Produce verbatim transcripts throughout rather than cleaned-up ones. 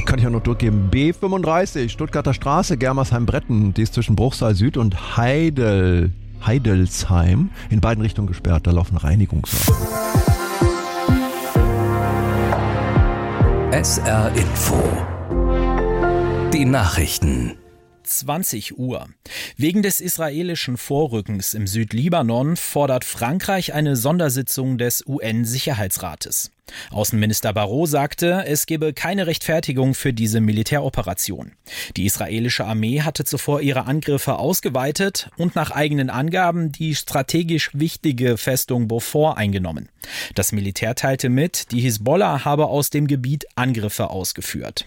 Kann ich auch noch durchgeben. B fünfunddreißig, Stuttgarter Straße, Germersheim-Bretten. Die ist zwischen Bruchsal Süd und Heidel, Heidelsheim in beiden Richtungen gesperrt. Da laufen Reinigungsarbeiten. S R Info. Die Nachrichten. zwanzig Uhr. Wegen des israelischen Vorrückens im Südlibanon fordert Frankreich eine Sondersitzung des U N-Sicherheitsrates. Außenminister Barrot sagte, es gebe keine Rechtfertigung für diese Militäroperation. Die israelische Armee hatte zuvor ihre Angriffe ausgeweitet und nach eigenen Angaben die strategisch wichtige Festung Beaufort eingenommen. Das Militär teilte mit, die Hisbollah habe aus dem Gebiet Angriffe ausgeführt.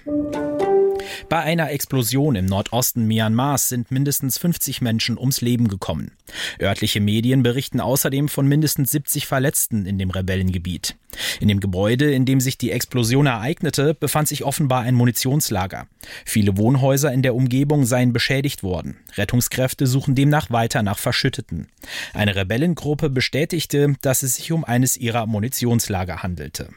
Bei einer Explosion im Nordosten Myanmars sind mindestens fünfzig Menschen ums Leben gekommen. Örtliche Medien berichten außerdem von mindestens siebzig Verletzten in dem Rebellengebiet. In dem Gebäude, in dem sich die Explosion ereignete, befand sich offenbar ein Munitionslager. Viele Wohnhäuser in der Umgebung seien beschädigt worden. Rettungskräfte suchen demnach weiter nach Verschütteten. Eine Rebellengruppe bestätigte, dass es sich um eines ihrer Munitionslager handelte.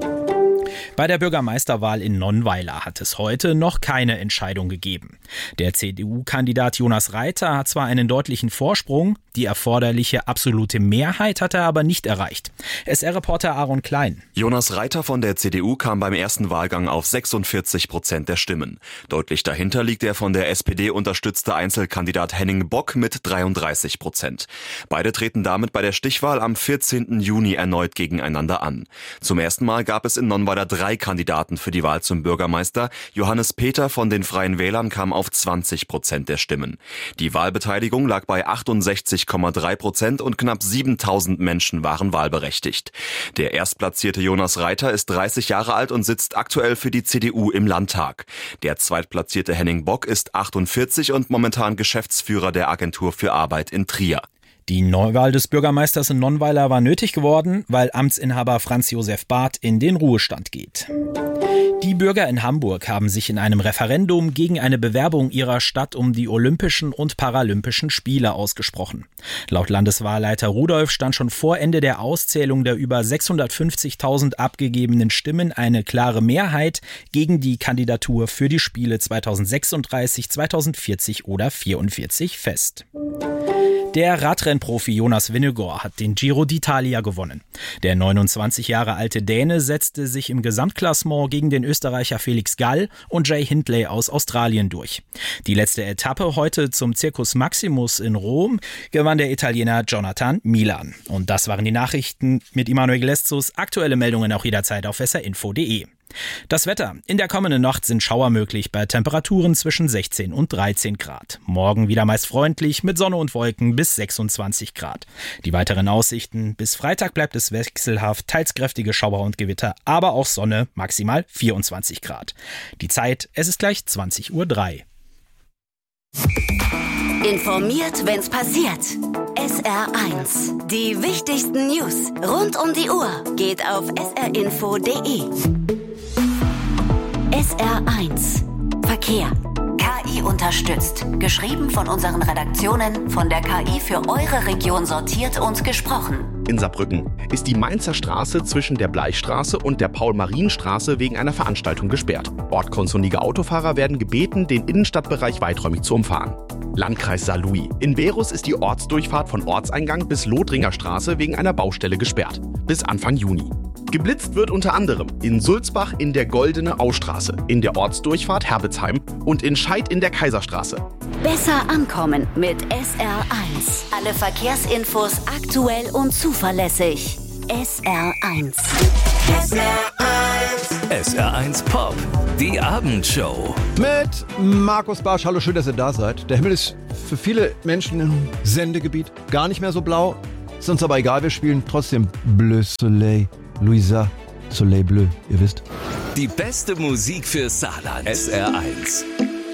Bei der Bürgermeisterwahl in Nonnweiler hat es heute noch keine Entscheidung gegeben. Der C D U-Kandidat Jonas Reiter hat zwar einen deutlichen Vorsprung, die erforderliche absolute Mehrheit hat er aber nicht erreicht. S R-Reporter Aaron Klein. Jonas Reiter von der C D U kam beim ersten Wahlgang auf sechsundvierzig Prozent der Stimmen. Deutlich dahinter liegt der von der S P D unterstützte Einzelkandidat Henning Bock mit dreiunddreißig Prozent. Beide treten damit bei der Stichwahl am vierzehnten Juni erneut gegeneinander an. Zum ersten Mal gab es in Nonnweiler drei Kandidaten für die Wahl zum Bürgermeister. Johannes Peter von den Freien Wählern kam auf zwanzig Prozent der Stimmen. Die Wahlbeteiligung lag bei achtundsechzig Komma drei Prozent und knapp siebentausend Menschen waren wahlberechtigt. Der erstplatzierte Jonas Reiter ist dreißig Jahre alt und sitzt aktuell für die C D U im Landtag. Der zweitplatzierte Henning Bock ist achtundvierzig und momentan Geschäftsführer der Agentur für Arbeit in Trier. Die Neuwahl des Bürgermeisters in Nonnweiler war nötig geworden, weil Amtsinhaber Franz Josef Barth in den Ruhestand geht. Die Bürger in Hamburg haben sich in einem Referendum gegen eine Bewerbung ihrer Stadt um die Olympischen und Paralympischen Spiele ausgesprochen. Laut Landeswahlleiter Rudolph stand schon vor Ende der Auszählung der über sechshundertfünfzigtausend abgegebenen Stimmen eine klare Mehrheit gegen die Kandidatur für die Spiele zweitausendsechsunddreißig, zweitausendvierzig oder vierundvierzig fest. Der Radrennprofi Jonas Vingegaard hat den Giro d'Italia gewonnen. Der neunundzwanzig Jahre alte Däne setzte sich im Gesamtklassement gegen den Österreicher Felix Gall und Jay Hindley aus Australien durch. Die letzte Etappe heute zum Circus Maximus in Rom gewann der Italiener Jonathan Milan. Und das waren die Nachrichten mit Immanuel Gleszus. Aktuelle Meldungen auch jederzeit auf s r info punkt d e. Das Wetter. In der kommenden Nacht sind Schauer möglich bei Temperaturen zwischen sechzehn und dreizehn Grad. Morgen wieder meist freundlich mit Sonne und Wolken bis sechsundzwanzig Grad. Die weiteren Aussichten: bis Freitag bleibt es wechselhaft, teils kräftige Schauer und Gewitter, aber auch Sonne, maximal vierundzwanzig Grad. Die Zeit, es ist gleich zwanzig Uhr drei. Informiert, wenn's passiert. S R eins. Die wichtigsten News rund um die Uhr geht auf s r info punkt d e. S R eins. Verkehr. K I unterstützt. Geschrieben von unseren Redaktionen, von der K I für eure Region sortiert und gesprochen. In Saarbrücken ist die Mainzer Straße zwischen der Bleichstraße und der Paul-Marien-Straße wegen einer Veranstaltung gesperrt. Ortkundige Autofahrer werden gebeten, den Innenstadtbereich weiträumig zu umfahren. Landkreis Saarlouis. In Berus ist die Ortsdurchfahrt von Ortseingang bis Lothringer Straße wegen einer Baustelle gesperrt. Bis Anfang Juni. Geblitzt wird unter anderem in Sulzbach in der Goldene Austraße, in der Ortsdurchfahrt Herbetsheim und in Scheid in der Kaiserstraße. Besser ankommen mit S R eins. Alle Verkehrsinfos aktuell und zuverlässig. S R eins. S R eins. S R eins Pop. Die Abendshow. Mit Markus Barsch. Hallo, schön, dass ihr da seid. Der Himmel ist für viele Menschen im Sendegebiet gar nicht mehr so blau. Ist uns aber egal, wir spielen trotzdem Bleu Soleil. Luisa, Soleil Bleu, ihr wisst. Die beste Musik für Saarland. S R eins.